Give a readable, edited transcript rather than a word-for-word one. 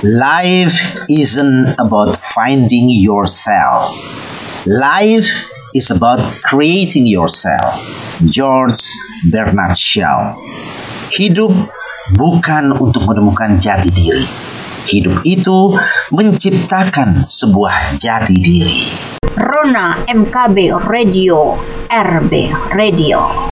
Life isn't about finding yourself. Life is about creating yourself. George Bernard Shaw. Hidup bukan untuk menemukan jati diri. Hidup itu menciptakan sebuah jati diri. Rona MKB Radio, RB Radio.